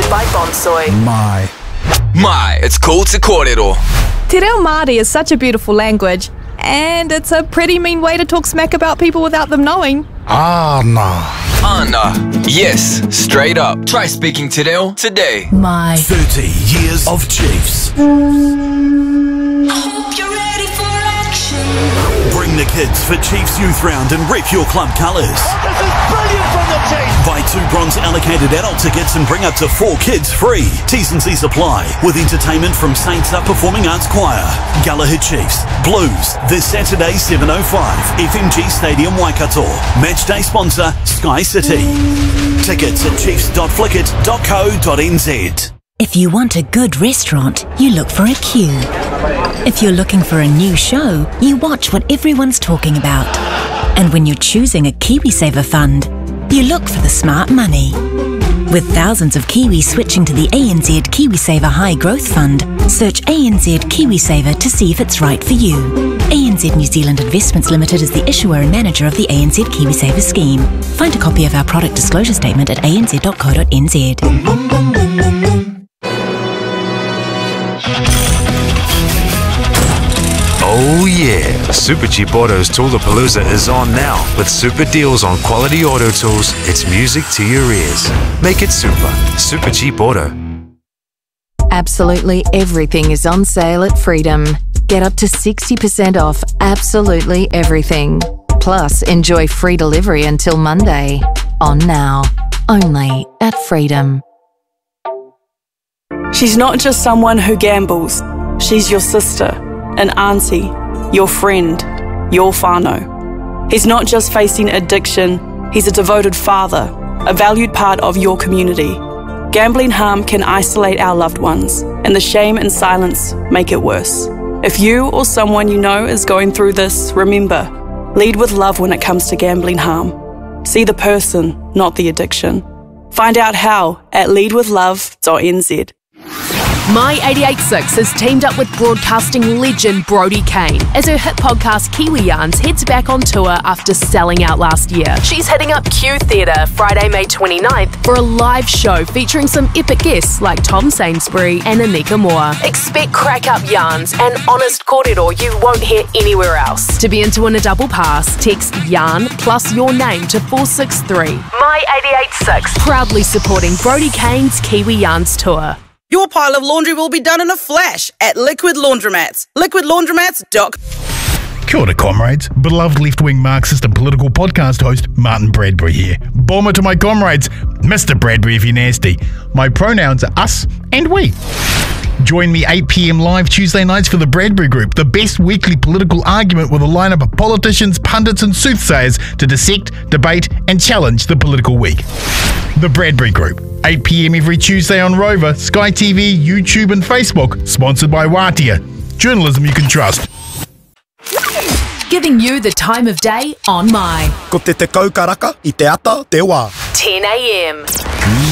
by Bonsoi. Mai, it's cool te kōrero. Te reo Māori is such a beautiful language, and it's a pretty mean way to talk smack about people without them knowing. Ana. Yes, straight up. Try speaking te reo today. 30 years of Chiefs. Bring the kids for Chiefs Youth Round and rep your club colours. This is brilliant from the team. Buy 2 bronze allocated adult tickets and bring up to 4 kids free. T's and C's apply. With entertainment from Saints Up Performing Arts Choir. Galahad Chiefs, Blues, this Saturday 7:05, FMG Stadium Waikato. Matchday sponsor, Sky City. Tickets at chiefs.flickit.co.nz. If you want a good restaurant, you look for a queue. If you're looking for a new show, you watch what everyone's talking about. And when you're choosing a KiwiSaver fund, you look for the smart money. With thousands of Kiwis switching to the ANZ KiwiSaver High Growth Fund, search ANZ KiwiSaver to see if it's right for you. ANZ New Zealand Investments Limited is the issuer and manager of the ANZ KiwiSaver scheme. Find a copy of our product disclosure statement at anz.co.nz. Oh yeah, Super Cheap Auto's Toolapalooza is on now. With super deals on quality auto tools, it's music to your ears. Make it super. Super Cheap Auto. Absolutely everything is on sale at Freedom. Get up to 60% off absolutely everything. Plus, enjoy free delivery until Monday. On now. Only at Freedom. She's not just someone who gambles. She's your sister, an auntie, your friend, your whānau. He's not just facing addiction, he's a devoted father, a valued part of your community. Gambling harm can isolate our loved ones, and the shame and silence make it worse. If you or someone you know is going through this, remember, lead with love when it comes to gambling harm. See the person, not the addiction. Find out how at leadwithlove.nz. My 88.6 has teamed up with broadcasting legend Brodie Kane as her hit podcast Kiwi Yarns heads back on tour after selling out last year. She's heading up Q Theatre Friday, May 29th for a live show featuring some epic guests like Tom Sainsbury and Anika Moore. Expect crack-up yarns and honest kōrero you won't hear anywhere else. To be in to win a double pass, text YARN plus your name to 463. My 88.6, proudly supporting Brodie Kane's Kiwi Yarns tour. Your pile of laundry will be done in a flash at Liquid Laundromats. LiquidLaundromats.com. Kia ora, comrades. Beloved left-wing Marxist and political podcast host Martin Bradbury here. Bomber to my comrades, Mr. Bradbury if you're nasty. My pronouns are us and we. Join me 8 p.m. live Tuesday nights for the Bradbury Group, the best weekly political argument with a lineup of politicians, pundits and soothsayers to dissect, debate and challenge the political week. The Bradbury Group, 8 p.m. every Tuesday on Rover, Sky TV, YouTube and Facebook, sponsored by Watia. Journalism you can trust. Giving you the time of day on My. Ko te kaukaraka I te ata te wā. 10 a.m.